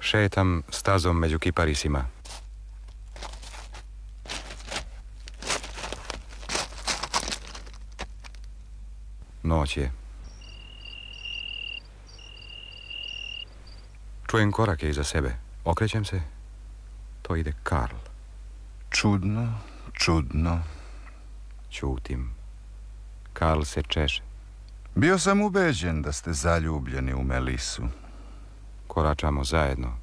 Šetam stazom među kiparisima. Noć je. Čujem korake iza sebe. Okrećem se. To ide Karl. Čudno, čudno. Ćutim. Karl se češe. Bio sam ubeđen da ste zaljubljeni u Melisu. Koračamo zajedno.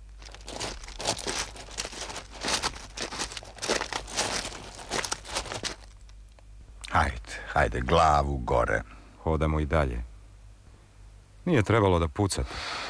Hajde, glavu gore. Hodamo i dalje. Nije trebalo da pucate.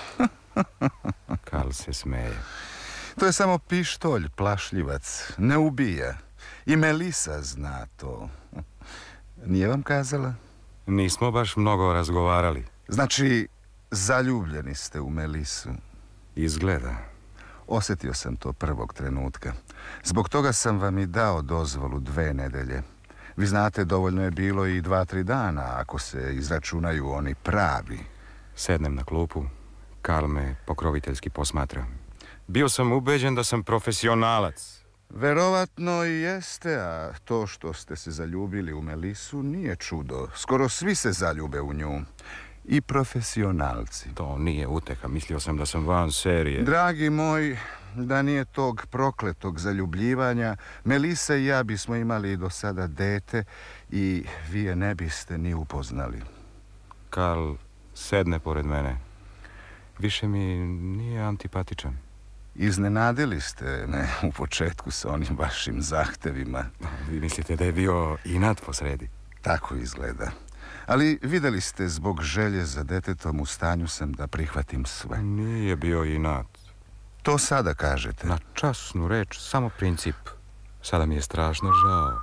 Karl se smeje. To je samo pištolj, plašljivac. Ne ubija. I Melisa zna to. Nije vam kazala? Nismo baš mnogo razgovarali. Znači, zaljubljeni ste u Melisu. Izgleda. Osjetio sam to prvog trenutka. Zbog toga sam vam i dao dozvolu 2 nedelje. Vi znate, dovoljno je bilo i 2-3 dana, ako se izračunaju oni pravi. Sednem na klupu. Karl me pokroviteljski posmatra. Bio sam ubeđen da sam profesionalac. Verovatno i jeste, a to što ste se zaljubili u Melisu nije čudo. Skoro svi se zaljube u nju. I profesionalci. To nije uteha. Mislio sam da sam van serije. Dragi moj, da nije tog prokletog zaljubljivanja, Melisa i ja bismo imali do sada dete i vi je ne biste ni upoznali. Karl sedne pored mene. Više mi nije antipatičan. Iznenadili ste me u početku sa onim vašim zahtevima. Vi mislite da je bio inat posredi? Tako izgleda. Ali vidjeli ste, zbog želje za detetom u stanju sam da prihvatim sve. Nije bio inat. To sada kažete. Na časnu reč, samo princip. Sada mi je strašno žao.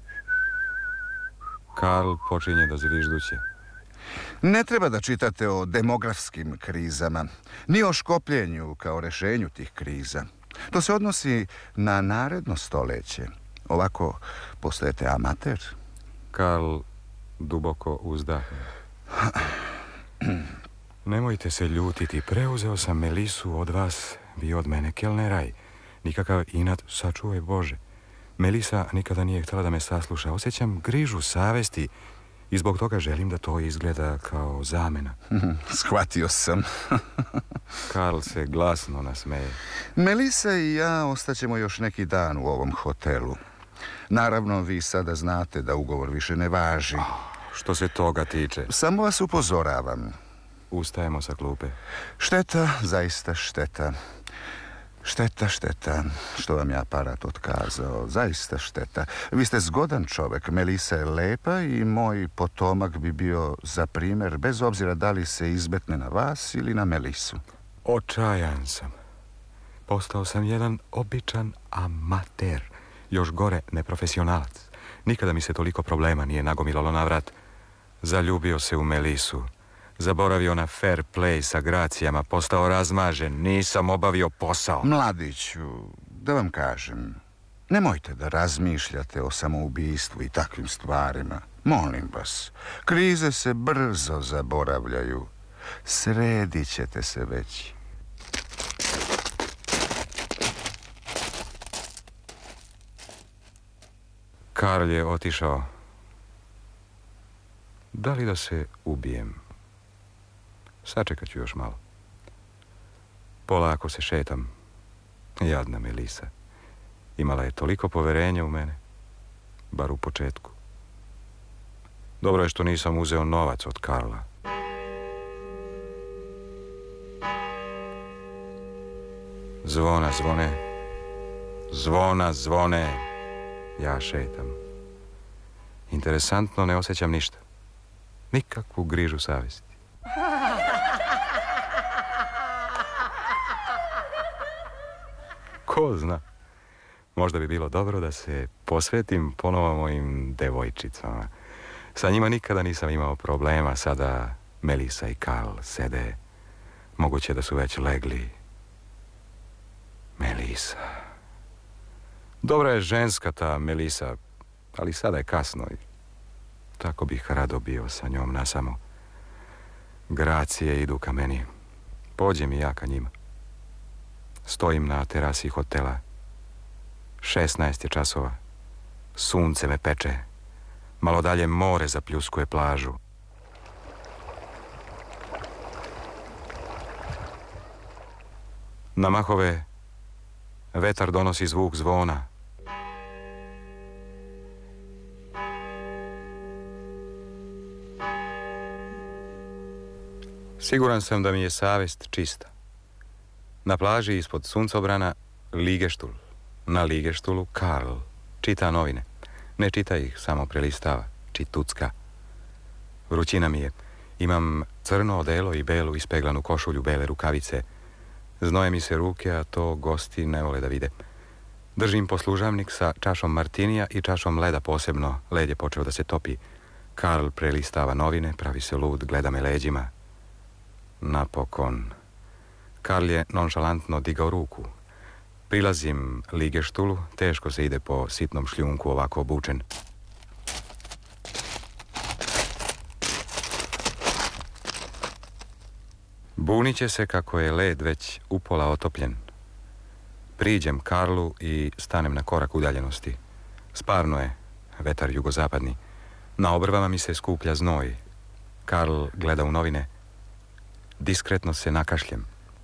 Karl počinje da zvižduće. Ne treba da čitate o demografskim krizama, ni o škopljenju kao rešenju tih kriza. To se odnosi na naredno stoljeće. Ovako postajete amater. Karl duboko uzdahne. Nemojte se ljutiti, preuzeo sam Melisu od vas, vi od mene kelneraj. Nikakav inat, sačuvaj Bože. Melisa nikada nije htjela da me sasluša. Osjećam grižu savesti i zbog toga želim da to izgleda kao zamena. Shvatio sam. Karl se glasno nasmeje. Melisa i ja ostaćemo još neki dan u ovom hotelu. Naravno, vi sada znate da ugovor više ne važi. Što se toga tiče? Samo vas upozoravam. Ustajemo sa klupe. Šteta, zaista šteta. Šteta, što vam je aparat otkazao. Zaista šteta. Vi ste zgodan čovek, Melisa je lepa i moj potomak bi bio za primjer, bez obzira da li se izbetne na vas ili na Melisu. Očajan sam. Postao sam jedan običan amater. Još gore, neprofesionalac. Nikada mi se toliko problema nije nagomilalo na vrat. Zaljubio se u Melisu. Zaboravio na fair play sa gracijama, postao razmažen, nisam obavio posao. Mladiću, da vam kažem, nemojte da razmišljate o samoubistvu i takvim stvarima. Molim vas, krize se brzo zaboravljaju. Sredit ćete se već. Karl je otišao. Da li da se ubijem? Sačekat ću još malo. Polako se šetam. Jadna Melisa. Imala je toliko poverenja u mene. Bar u početku. Dobro je što nisam uzeo novac od Karla. Zvona zvone. Zvona zvone. Ja šetam. Interesantno, ne osjećam ništa. Nikakvu grižu savjesti. Ko zna? Možda bi bilo dobro da se posvetim ponovo mojim devojčicama. Sa njima nikada nisam imao problema. Sada Melisa i Karl sede. Moguće da su već legli. Melisa. Dobra je ženska ta Melisa, ali sada je kasno i tako bih rado bio sa njom nasamo. Gracije idu ka meni. Pođem i ja ka njima. Stojim na terasi hotela. 16 je časova. Sunce me peče. Malo dalje more zapljuskuje plažu. Na mahove vetar donosi zvuk zvona. Siguran sam da mi je savjest čista. Na plaži ispod suncobrana ligeštul. Na ligeštulu Karl čita novine. Ne čita ih, samo prelistava. Čitucka. Vrućina mi je. Imam crno odelo i belu ispeglanu košulju, bele rukavice. Znoje mi se ruke, a to gosti ne vole da vide. Držim poslužavnik sa čašom martinija i čašom leda posebno. Led je počeo da se topi. Karl prelistava novine, pravi se lud, gleda me leđima. Napokon. Karl je nonšalantno digao ruku. Prilazim ligeštulu, teško se ide po sitnom šljunku ovako obučen. Bunit će se kako je led već upola otopljen. Priđem Karlu i stanem na korak udaljenosti. Sparno je, vetar jugozapadni. Na obrvama mi se skuplja znoj. Karl gleda u novine. Diskretno se nakašljem.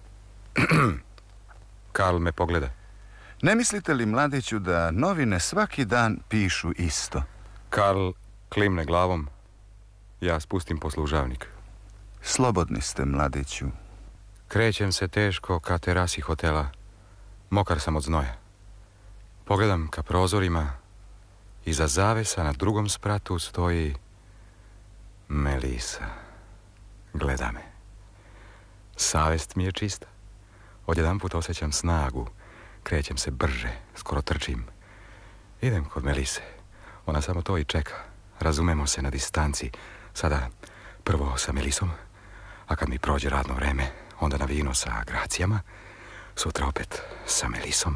Karl me pogleda. Ne mislite li, mladiću, da novine svaki dan pišu isto? Karl klimne glavom. Ja spustim poslužavnik. Slobodni ste, mladiću. Krećem se teško ka terasi hotela. Mokar sam od znoja. Pogledam ka prozorima. Iza zavesa na drugom spratu stoji Melisa. Gleda me. Savest mi je čista. Odjedanput osjećam snagu. Krećem se brže, skoro trčim. Idem kod Melise. Ona samo to i čeka. Razumemo se na distanci. Sada prvo sa Melisom, a kad mi prođe radno vreme, onda na vino sa Gracijama. Sutra opet sa Melisom.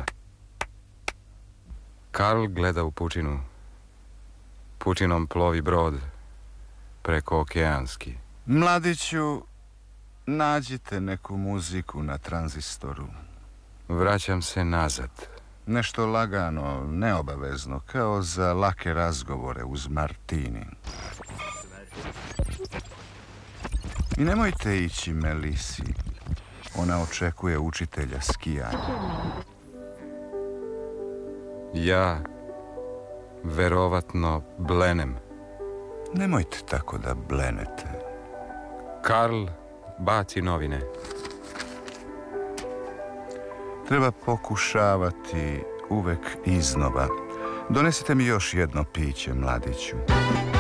Karl gleda u pučinu. Pučinom plovi brod preko okeanski. Mladiću, nađite neku muziku na tranzistoru. Vraćam se nazad. Nešto lagano, neobavezno, kao za lake razgovore uz martini. I nemojte ići Melisi. Ona očekuje učitelja skijanja. Ja verovatno blenem. Nemojte tako da blenete. Karl baci novine. Treba pokušavati uvek iznova. Donesite mi još jedno piće, mladiću.